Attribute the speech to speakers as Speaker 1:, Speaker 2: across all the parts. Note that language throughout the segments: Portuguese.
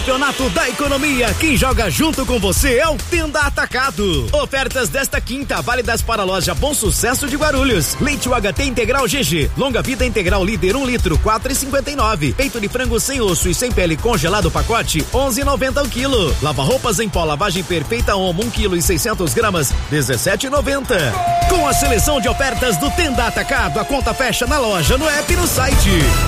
Speaker 1: Campeonato da Economia. Quem joga junto com você é o Tenda Atacado. Ofertas desta quinta, válidas para a loja Bom Sucesso de Guarulhos. Leite UHT Integral GG. Longa Vida Integral Líder 1 litro, 4,59. Peito de frango sem osso e sem pele congelado pacote, 11,90 o quilo. Lava roupas em pó, lavagem perfeita Omo, 1 quilo e 600 gramas, 17,90. Com a seleção de ofertas do Tenda Atacado, a conta fecha na loja, no app e no site.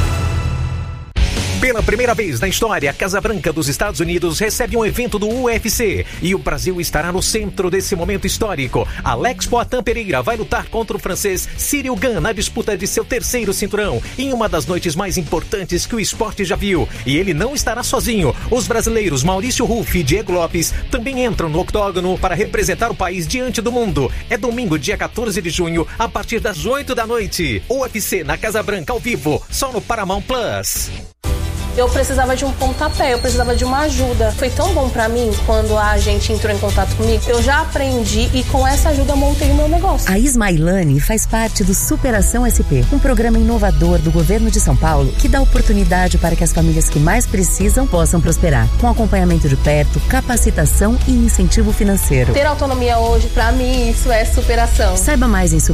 Speaker 2: Pela primeira vez na história, a Casa Branca dos Estados Unidos recebe um evento do UFC e o Brasil estará no centro desse momento histórico. Alex Poatan Pereira vai lutar contra o francês Cyril Gane na disputa de seu terceiro cinturão, em uma das noites mais importantes que o esporte já viu. E ele não estará sozinho. Os brasileiros Maurício Ruff e Diego Lopes também entram no octógono para representar o país diante do mundo. É domingo, dia 14 de junho, a partir das 8 da noite. UFC na Casa Branca ao vivo, só no Paramount Plus.
Speaker 3: Eu precisava de um pontapé, eu precisava de uma ajuda. Foi tão bom pra mim quando a gente entrou em contato comigo. Eu já aprendi e com essa ajuda montei o meu negócio.
Speaker 4: A Ismailane faz parte do Superação SP, um programa inovador do governo de São Paulo que dá oportunidade para que as famílias que mais precisam possam prosperar, com acompanhamento de perto, capacitação e incentivo financeiro.
Speaker 3: Ter autonomia hoje, pra mim, isso é superação.
Speaker 4: Saiba mais em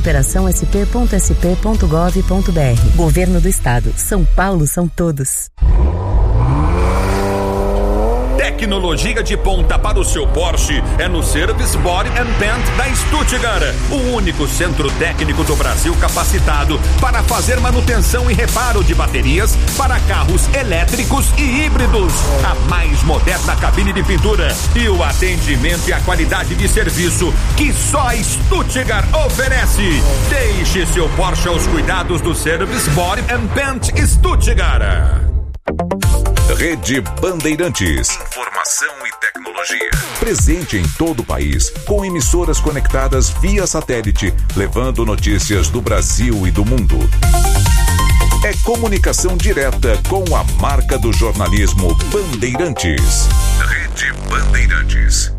Speaker 4: superaçãosp.sp.gov.br. Governo do Estado. São Paulo são todos.
Speaker 5: Tecnologia de ponta para o seu Porsche é no Service Body and Paint da Stuttgart, o único centro técnico do Brasil capacitado para fazer manutenção e reparo de baterias para carros elétricos e híbridos. A mais moderna cabine de pintura e o atendimento e a qualidade de serviço que só a Stuttgart oferece. Deixe seu Porsche aos cuidados do Service Body and Paint Stuttgart.
Speaker 6: Rede Bandeirantes. Informação e tecnologia. Presente em todo o país, com emissoras conectadas via satélite, levando notícias do Brasil e do mundo. É comunicação direta com a marca do jornalismo Bandeirantes. Rede Bandeirantes.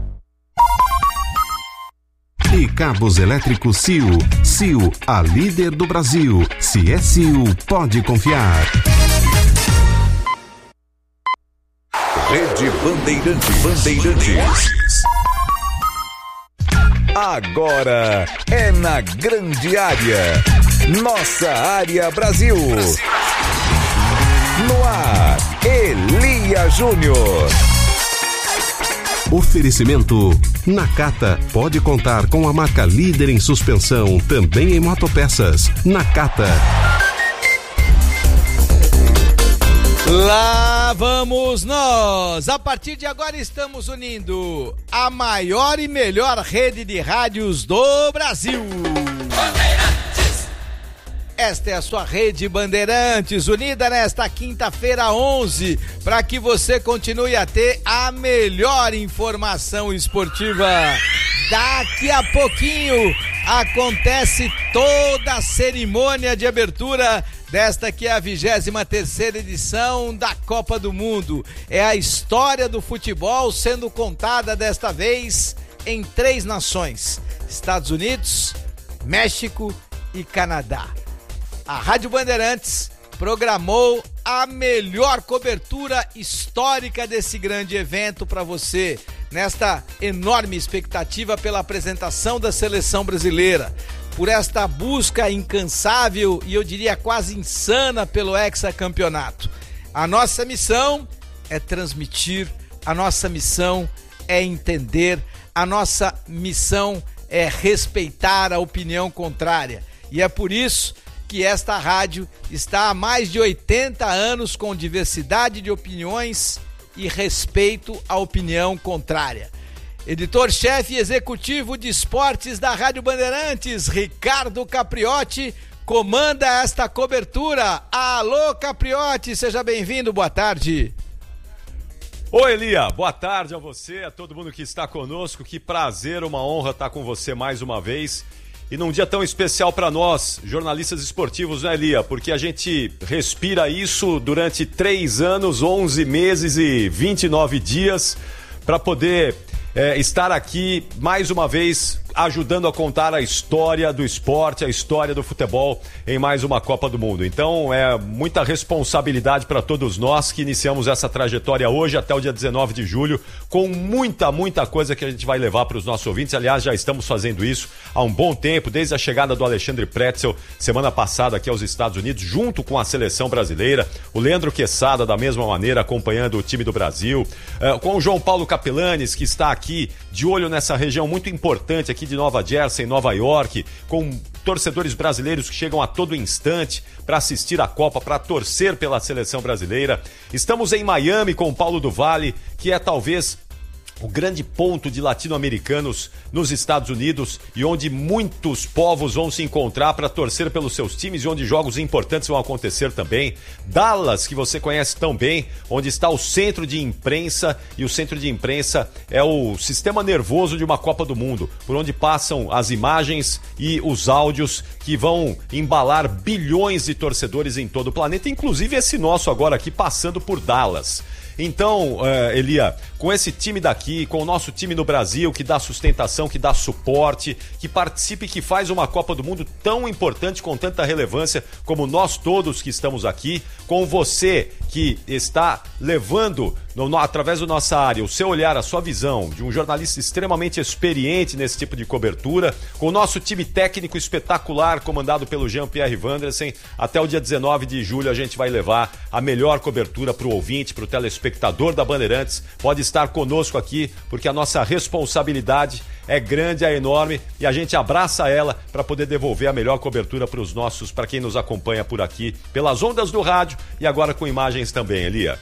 Speaker 7: E cabos elétricos Sil. Sil, a líder do Brasil. Se é Sil, pode confiar.
Speaker 6: Rede Bandeirantes. Agora é na grande área. Nossa área Brasil. No ar, Elia Júnior.
Speaker 7: Oferecimento Nakata. Pode contar com a marca líder em suspensão, também em motopeças. Nakata.
Speaker 8: Lá vamos nós! A partir de agora estamos unindo a maior e melhor rede de rádios do Brasil. Bandeirantes. Esta é a sua Rede Bandeirantes, unida nesta quinta-feira 11, para que você continue a ter a melhor informação esportiva. Daqui a pouquinho acontece toda a cerimônia de abertura desta que é a 23ª edição da Copa do Mundo. É a história do futebol sendo contada desta vez em 3 nações: Estados Unidos, México e Canadá. A Rádio Bandeirantes programou a melhor cobertura histórica desse grande evento para você, nesta enorme expectativa pela apresentação da seleção brasileira, por esta busca incansável e eu diria quase insana pelo hexacampeonato. A nossa missão é transmitir, a nossa missão é entender, a nossa missão é respeitar a opinião contrária. E é por isso que esta rádio está há mais de 80 anos com diversidade de opiniões e respeito à opinião contrária. Editor-chefe executivo de esportes da Rádio Bandeirantes, Ricardo Capriotti, comanda esta cobertura. Alô, Capriotti, seja bem-vindo, boa tarde.
Speaker 9: Oi, Elia, boa tarde a você, a todo mundo que está conosco. Que prazer, uma honra estar com você mais uma vez. E num dia tão especial para nós, jornalistas esportivos, né, Elia? Porque a gente respira isso durante 3 anos, 11 meses e 29 dias para poder estar aqui mais uma vez ajudando a contar a história do esporte, a história do futebol em mais uma Copa do Mundo. Então é muita responsabilidade para todos nós que iniciamos essa trajetória hoje até o dia 19 de julho, com muita coisa que a gente vai levar para os nossos ouvintes. Aliás, já estamos fazendo isso há um bom tempo, desde a chegada do Alexandre Pretzel semana passada aqui aos Estados Unidos, junto com a seleção brasileira, o Leandro Quesada da mesma maneira acompanhando o time do Brasil, com o João Paulo Capelanes, que está aqui de olho nessa região muito importante aqui de Nova Jersey, Nova York, com torcedores brasileiros que chegam a todo instante para assistir a Copa, para torcer pela seleção brasileira. Estamos em Miami com o Paulo do Vale, que é talvez o grande ponto de latino-americanos nos Estados Unidos e onde muitos povos vão se encontrar para torcer pelos seus times e onde jogos importantes vão acontecer também. Dallas, que você conhece tão bem, onde está o centro de imprensa, e o centro de imprensa é o sistema nervoso de uma Copa do Mundo, por onde passam as imagens e os áudios que vão embalar bilhões de torcedores em todo o planeta, inclusive esse nosso agora aqui passando por Dallas. Então, Elia, com esse time daqui, com o nosso time no Brasil, que dá sustentação, que dá suporte, que participa e que faz uma Copa do Mundo tão importante, com tanta relevância, como nós todos que estamos aqui, com você que está levando, através da nossa área, o seu olhar, a sua visão de um jornalista extremamente experiente nesse tipo de cobertura, com o nosso time técnico espetacular, comandado pelo Jean-Pierre Wandersen. Até o dia 19 de julho a gente vai levar a melhor cobertura para o ouvinte, para o telespectador da Bandeirantes. Pode estar conosco aqui, porque a nossa responsabilidade é grande, é enorme, e a gente abraça ela para poder devolver a melhor cobertura para quem nos acompanha por aqui, pelas ondas do rádio e agora com imagens também, Elia.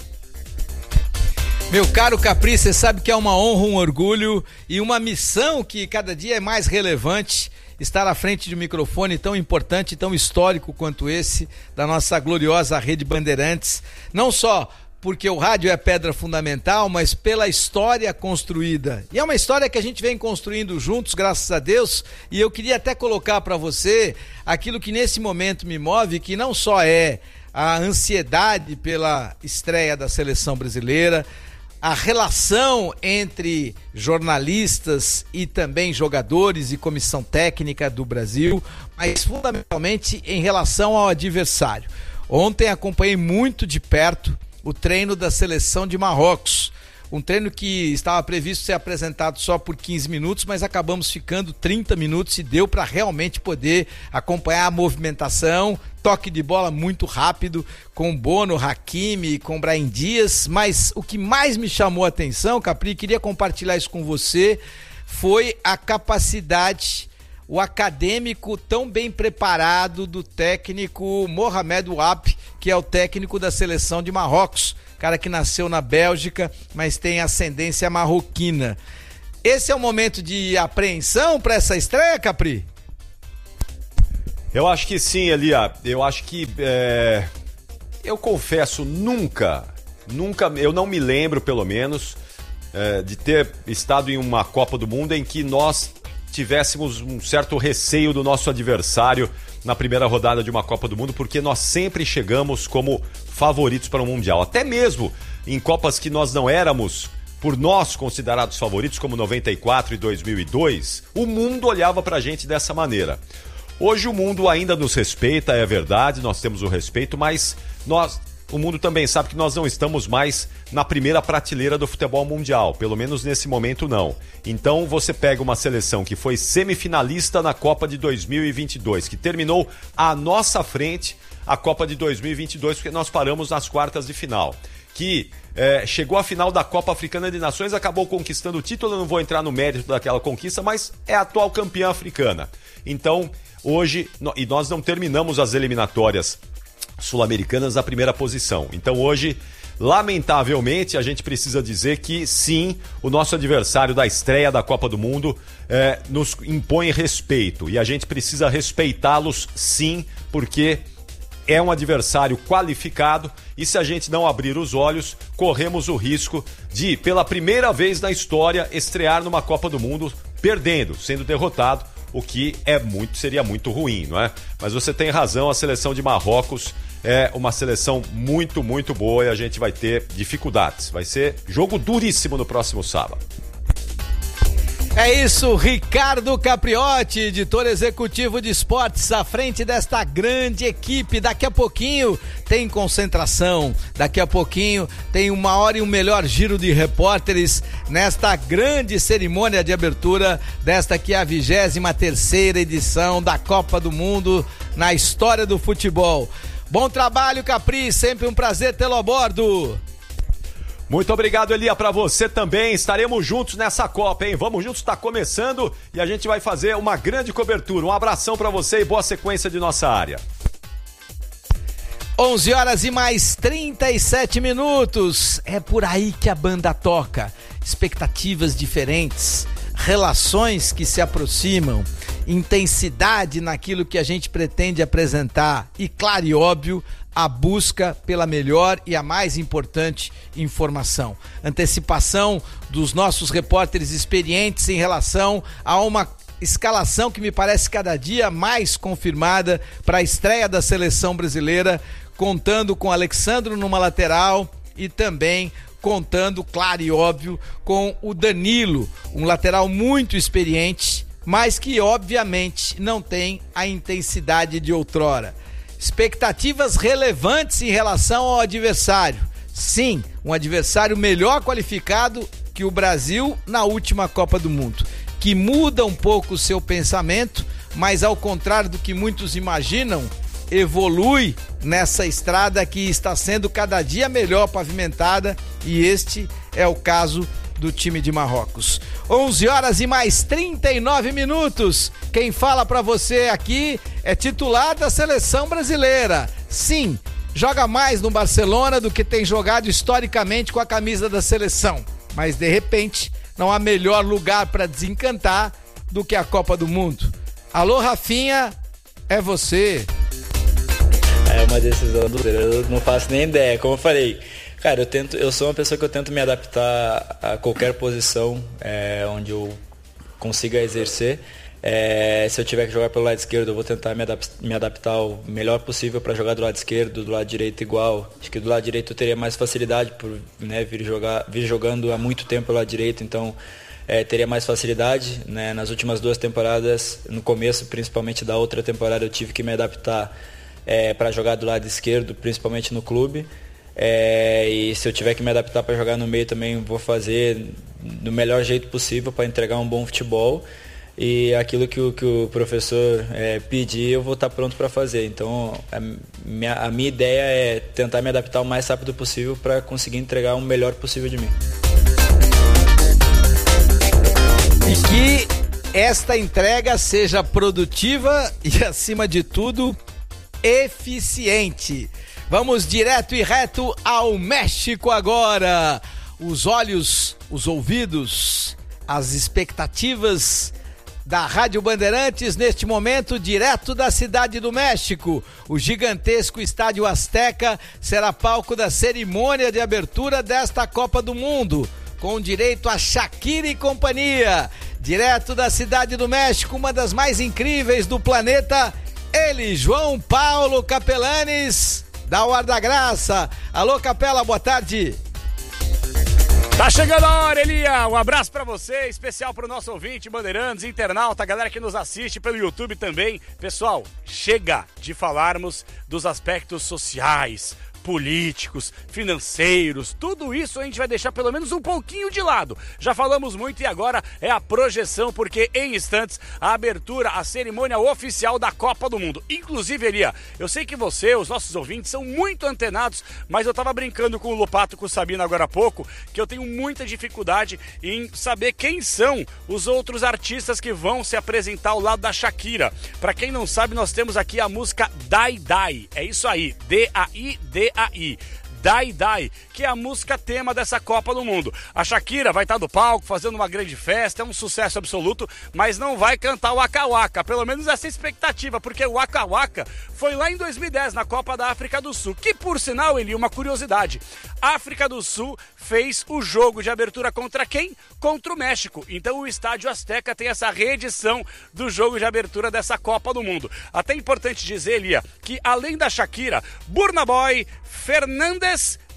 Speaker 8: Meu caro Capri, você sabe que é uma honra, um orgulho e uma missão que cada dia é mais relevante estar à frente de um microfone tão importante, tão histórico quanto esse da nossa gloriosa Rede Bandeirantes, não só porque o rádio é pedra fundamental, mas pela história construída. E é uma história que a gente vem construindo juntos, graças a Deus, e eu queria até colocar para você aquilo que nesse momento me move, que não só é a ansiedade pela estreia da seleção brasileira, a relação entre jornalistas e também jogadores e comissão técnica do Brasil, mas fundamentalmente em relação ao adversário. Ontem acompanhei muito de perto o treino da seleção de Marrocos, um treino que estava previsto ser apresentado só por 15 minutos, mas acabamos ficando 30 minutos e deu para realmente poder acompanhar a movimentação, toque de bola muito rápido, com Bono, Hakimi, com Brahim Dias, mas o que mais me chamou a atenção, Capri, queria compartilhar isso com você, foi a capacidade, o acadêmico tão bem preparado do técnico Mohamed Ouab, que é o técnico da seleção de Marrocos, cara que nasceu na Bélgica, mas tem ascendência marroquina. Esse é o momento de apreensão para essa estreia, Capri?
Speaker 9: Eu acho que sim, Elia. Eu acho que, eu confesso, nunca, eu não me lembro, pelo menos, de ter estado em uma Copa do Mundo em que nós tivéssemos um certo receio do nosso adversário na primeira rodada de uma Copa do Mundo, porque nós sempre chegamos como favoritos para o Mundial. Até mesmo em Copas que nós não éramos, por nós, considerados favoritos, como 94 e 2002, o mundo olhava para a gente dessa maneira. Hoje o mundo ainda nos respeita, é verdade, nós temos o respeito, mas o mundo também sabe que nós não estamos mais na primeira prateleira do futebol mundial, pelo menos nesse momento não. Então você pega uma seleção que foi semifinalista na Copa de 2022, que terminou à nossa frente a Copa de 2022, porque nós paramos nas quartas de final, que chegou à final da Copa Africana de Nações, acabou conquistando o título, eu não vou entrar no mérito daquela conquista, mas é a atual campeã africana. Então, hoje, e nós não terminamos as eliminatórias sul-americanas na primeira posição. Então hoje, lamentavelmente, a gente precisa dizer que sim, o nosso adversário da estreia da Copa do Mundo nos impõe respeito, e a gente precisa respeitá-los sim, porque é um adversário qualificado, e se a gente não abrir os olhos, corremos o risco de, pela primeira vez na história, estrear numa Copa do Mundo perdendo, sendo derrotado, o que seria muito ruim, não é? Mas você tem razão, a seleção de Marrocos é uma seleção muito, muito boa, e a gente vai ter dificuldades. Vai ser jogo duríssimo no próximo sábado.
Speaker 8: É isso, Ricardo Capriotti, editor executivo de esportes, à frente desta grande equipe. Daqui a pouquinho tem concentração, daqui a pouquinho tem uma hora e um melhor giro de repórteres nesta grande cerimônia de abertura desta que é a 23ª edição da Copa do Mundo na história do futebol. Bom trabalho, Capri, sempre um prazer tê-lo a bordo.
Speaker 9: Muito obrigado, Elia, pra você também. Estaremos juntos nessa Copa, hein? Vamos juntos, tá começando e a gente vai fazer uma grande cobertura. Um abração pra você e boa sequência de nossa área.
Speaker 8: 11 horas e mais 37 minutos. É por aí que a banda toca. Expectativas diferentes, relações que se aproximam, intensidade naquilo que a gente pretende apresentar e, claro e óbvio, a busca pela melhor e a mais importante informação. Antecipação dos nossos repórteres experientes em relação a uma escalação que me parece cada dia mais confirmada para a estreia da seleção brasileira, contando com Alexandro numa lateral e também contando, claro e óbvio, com o Danilo, um lateral muito experiente, mas que obviamente não tem a intensidade de outrora. Expectativas relevantes em relação ao adversário. Sim, um adversário melhor qualificado que o Brasil na última Copa do Mundo, que muda um pouco o seu pensamento, mas ao contrário do que muitos imaginam, evolui nessa estrada que está sendo cada dia melhor pavimentada, e este é o caso do time de Marrocos. 11 horas e mais 39 minutos. Quem fala pra você aqui é titular da seleção brasileira. Sim, joga mais no Barcelona do que tem jogado historicamente com a camisa da seleção. Mas de repente, não há melhor lugar pra desencantar do que a Copa do Mundo. Alô, Rafinha, é você.
Speaker 10: É uma decisão do... Eu não faço nem ideia, como eu falei. Cara, eu sou uma pessoa que eu tento me adaptar a qualquer posição onde eu consiga exercer. Se eu tiver que jogar pelo lado esquerdo, eu vou tentar me adaptar o melhor possível para jogar do lado esquerdo, do lado direito igual. Acho que do lado direito eu teria mais facilidade por vir jogando há muito tempo pelo lado direito, então teria mais facilidade. Né? Nas últimas 2 temporadas, no começo principalmente da outra temporada, eu tive que me adaptar para jogar do lado esquerdo, principalmente no clube. E se eu tiver que me adaptar para jogar no meio também, vou fazer do melhor jeito possível para entregar um bom futebol, e aquilo que o professor pedir, eu vou estar pronto para fazer. Então a minha ideia é tentar me adaptar o mais rápido possível para conseguir entregar o melhor possível de mim.
Speaker 8: E que esta entrega seja produtiva e, acima de tudo, eficiente. Vamos direto e reto ao México agora. Os olhos, os ouvidos, as expectativas da Rádio Bandeirantes neste momento, direto da Cidade do México. O gigantesco Estádio Azteca será palco da cerimônia de abertura desta Copa do Mundo, com direito a Shakira e companhia. Direto da Cidade do México, uma das mais incríveis do planeta, ele, João Paulo Capelanes, da Hora da Graça. Alô, Capela, boa tarde.
Speaker 11: Tá chegando a hora, Elia. Um abraço pra você, especial pro nosso ouvinte, Bandeirantes, internauta, galera que nos assiste pelo YouTube também. Pessoal, chega de falarmos dos aspectos sociais, políticos, financeiros, tudo isso a gente vai deixar pelo menos um pouquinho de lado. Já falamos muito e agora é a projeção, porque em instantes a abertura, a cerimônia oficial da Copa do Mundo. Inclusive, Elia, eu sei que você, os nossos ouvintes, são muito antenados, mas eu tava brincando com o Lopato, com o Sabino agora há pouco, que eu tenho muita dificuldade em saber quem são os outros artistas que vão se apresentar ao lado da Shakira. Pra quem não sabe, nós temos aqui a música Dai Dai, é isso aí, D-A-I-D-A-I. Dai Dai, que é a música tema dessa Copa do Mundo. A Shakira vai estar no palco fazendo uma grande festa, é um sucesso absoluto, mas não vai cantar o Waka Waka, pelo menos essa expectativa, porque o Waka Waka foi lá em 2010 na Copa da África do Sul, que por sinal, Eli, uma curiosidade, a África do Sul fez o jogo de abertura contra quem? Contra o México, então o Estádio Azteca tem essa reedição do jogo de abertura dessa Copa do Mundo. Até importante dizer, Elia, que além da Shakira, Burna Boy, Fernandes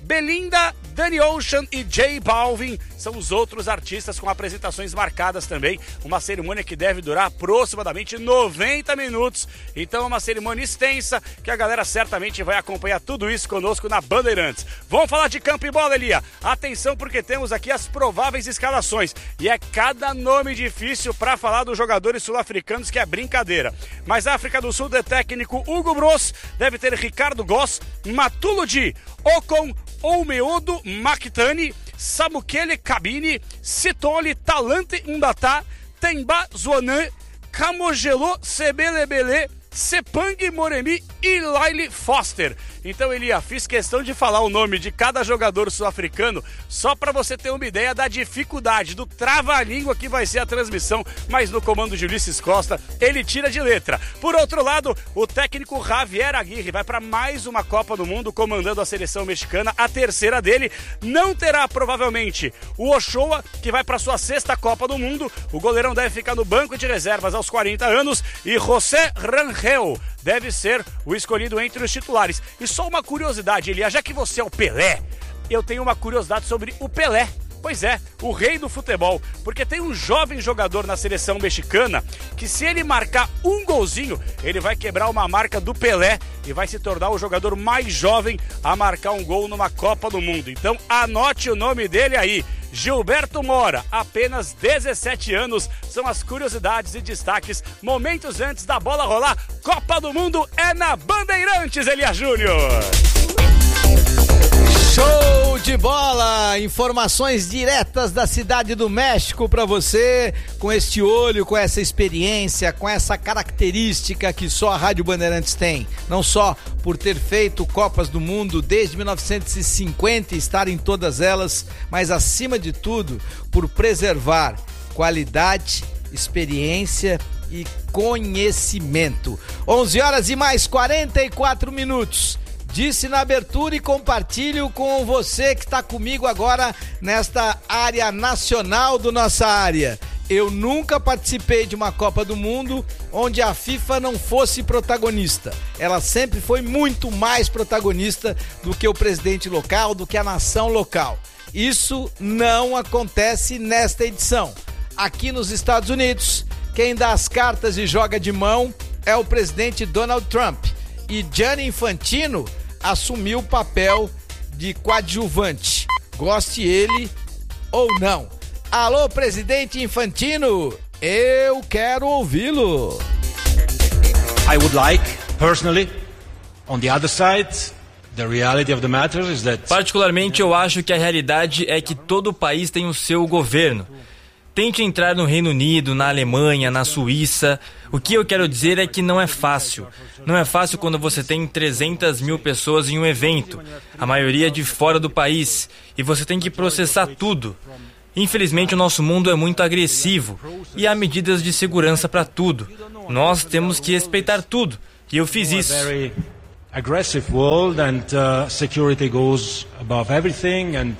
Speaker 11: Belinda, Danny Ocean e J Balvin são os outros artistas com apresentações marcadas também. Uma cerimônia que deve durar aproximadamente 90 minutos. Então é uma cerimônia extensa que a galera certamente vai acompanhar tudo isso conosco na Bandeirantes. Vamos falar de campo e bola, Elia. Atenção, porque temos aqui as prováveis escalações. E é cada nome difícil para falar dos jogadores sul-africanos que é brincadeira. Mas a África do Sul, de técnico Hugo Bros, deve ter Ricardo Goss, Matulodi, Ocon, Oumeodo, Makitani, Samukele Kabini, Sitole, Talante Undata, Temba Zwanan, Kamogelo, Sebelebele, Sepang Moremi e Laile Foster. Então, Elia, fiz questão de falar o nome de cada jogador sul-africano só para você ter uma ideia da dificuldade, do trava-língua que vai ser a transmissão, mas no comando de Ulisses Costa, ele tira de letra. Por outro lado, o técnico Javier Aguirre vai para mais uma Copa do Mundo comandando a seleção mexicana, a terceira dele. Não terá, provavelmente, o Ochoa, que vai para sua 6ª Copa do Mundo. O goleirão deve ficar no banco de reservas aos 40 anos e José Rangel deve ser o escolhido entre os titulares. E só uma curiosidade, Elia, já que você é o Pelé, eu tenho uma curiosidade sobre o Pelé. Pois é, o rei do futebol, porque tem um jovem jogador na seleção mexicana que, se ele marcar um golzinho, ele vai quebrar uma marca do Pelé e vai se tornar o jogador mais jovem a marcar um gol numa Copa do Mundo. Então anote o nome dele aí, Gilberto Mora, apenas 17 anos. São as curiosidades e destaques momentos antes da bola rolar. Copa do Mundo é na Bandeirantes, Elia Júnior.
Speaker 8: Show de bola! Informações diretas da Cidade do México para você, com este olho, com essa experiência, com essa característica que só a Rádio Bandeirantes tem. Não só por ter feito Copas do Mundo desde 1950 e estar em todas elas, mas acima de tudo, por preservar qualidade, experiência e conhecimento. 11 horas e mais 44 minutos. Disse na abertura e compartilho com você que está comigo agora nesta área nacional do nossa área. Eu nunca participei de uma Copa do Mundo onde a FIFA não fosse protagonista. Ela sempre foi muito mais protagonista do que o presidente local, do que a nação local. Isso não acontece nesta edição. Aqui nos Estados Unidos, quem dá as cartas e joga de mão é o presidente Donald Trump. E Gianni Infantino assumiu o papel de coadjuvante, goste ele ou não. Alô, presidente Infantino, eu quero ouvi-lo.
Speaker 12: I would like, personally, on the other side, the reality of the matter is that...
Speaker 13: Particularmente, eu acho que a realidade é que todo país tem o seu governo. Tente entrar no Reino Unido, na Alemanha, na Suíça. O que eu quero dizer é que não é fácil. Não é fácil quando você tem 300 mil pessoas em um evento, a maioria de fora do país, e você tem que processar tudo. Infelizmente, o nosso mundo é muito agressivo e há medidas de segurança para tudo. Nós temos que respeitar tudo, e eu fiz isso.
Speaker 12: Aggressive world and security goes above everything and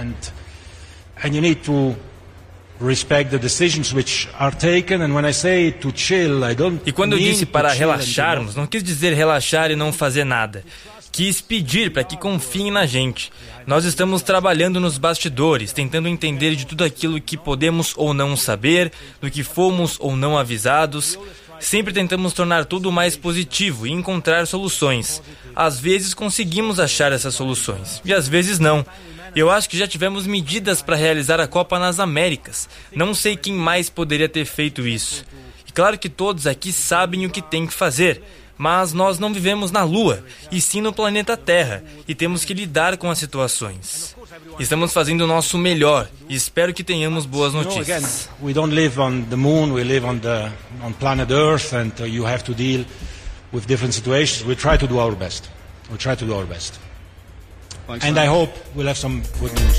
Speaker 12: you need to respect the decisions which are taken, and when I say to chill, I don't.
Speaker 13: E quando eu disse para relaxarmos, não quis dizer relaxar e não fazer nada. Quis pedir para que confiem na gente. Nós estamos trabalhando nos bastidores, tentando entender de tudo aquilo que podemos ou não saber, do que fomos ou não avisados. Sempre tentamos tornar tudo mais positivo e encontrar soluções. Às vezes conseguimos achar essas soluções, e às vezes não. Eu acho que já tivemos medidas para realizar a Copa nas Américas. Não sei quem mais poderia ter feito isso. E claro que todos aqui sabem o que tem que fazer, mas nós não vivemos na Lua, e sim no planeta Terra, e temos que lidar com as situações. Estamos fazendo o nosso melhor, e espero que tenhamos boas notícias.
Speaker 12: We don't live on the moon, we live on planet Earth, and you have to deal with different situations. We try to do our best. We try to do our best. And I hope we'll have some good news.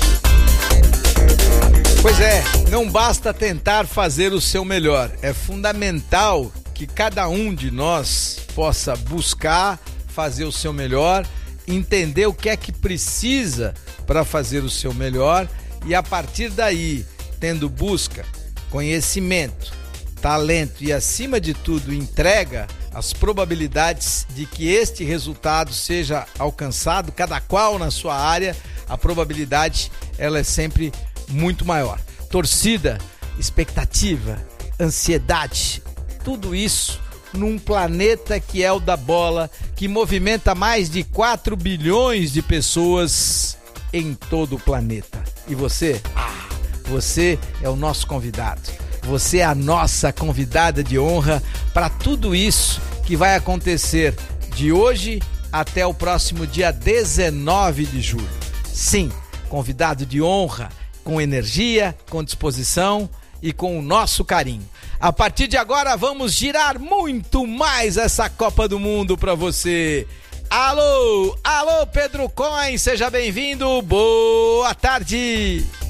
Speaker 8: Pois é, não basta tentar fazer o seu melhor. É fundamental que cada um de nós possa buscar fazer o seu melhor, entender o que é que precisa para fazer o seu melhor e, a partir daí, tendo busca, conhecimento, talento e, acima de tudo, entrega, as probabilidades de que este resultado seja alcançado, cada qual na sua área, a probabilidade ela é sempre muito maior. Torcida, expectativa, ansiedade, tudo isso num planeta que é o da bola, que movimenta mais de 4 bilhões de pessoas em todo o planeta. E você? Você é o nosso convidado. Você é a nossa convidada de honra para tudo isso que vai acontecer de hoje até o próximo dia 19 de julho. Sim, convidado de honra, com energia, com disposição e com o nosso carinho. A partir de agora vamos girar muito mais essa Copa do Mundo para você. Alô, Pedro Cohen, seja bem-vindo, boa tarde.